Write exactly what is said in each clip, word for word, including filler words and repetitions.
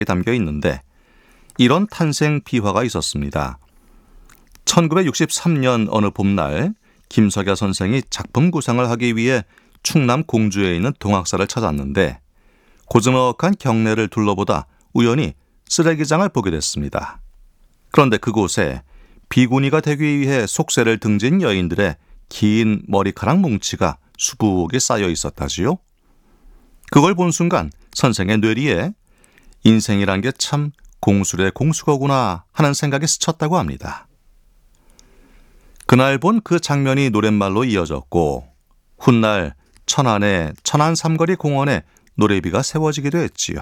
담겨 있는데 이런 탄생 비화가 있었습니다. 천구백육십삼 년 어느 봄날 김석야 선생이 작품 구상을 하기 위해 충남 공주에 있는 동학사를 찾았는데 고즈넉한 경내를 둘러보다 우연히 쓰레기장을 보게 됐습니다. 그런데 그곳에 비구니가 되기 위해 속세를 등진 여인들의 긴 머리카락 뭉치가 수북이 쌓여 있었다지요. 그걸 본 순간 선생의 뇌리에 인생이란 게 참 공술의 공수거구나 하는 생각이 스쳤다고 합니다. 그날 본 그 장면이 노랫말로 이어졌고 훗날 천안의 천안 삼거리 공원에 노래비가 세워지기도 했지요.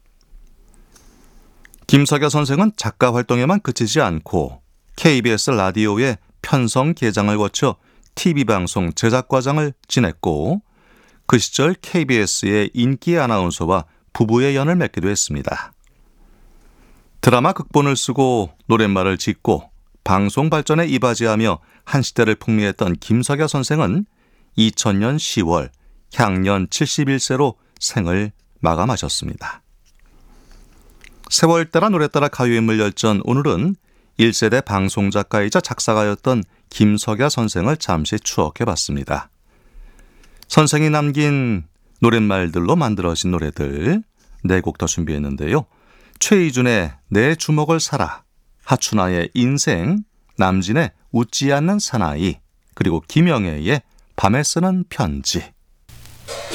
김석야 선생은 작가 활동에만 그치지 않고 케이비에스 라디오의 편성 개장을 거쳐 티비방송 제작과장을 지냈고 그 시절 케이비에스의 인기 아나운서와 부부의 연을 맺기도 했습니다. 드라마 극본을 쓰고 노랫말을 짓고 방송 발전에 이바지하며 한 시대를 풍미했던 김석야 선생은 이천 년 시월 향년 칠십일 세로 생을 마감하셨습니다. 세월 따라 노래 따라 가요인물 열전, 오늘은 일 세대 방송작가이자 작사가였던 김석야 선생을 잠시 추억해봤습니다. 선생이 남긴 노랫말들로 만들어진 노래들 네 곡 더 준비했는데요. 최희준의 내 주먹을 사라, 하춘아의 인생, 남진의 웃지 않는 사나이, 그리고 김영애의 밤에 쓰는 편지.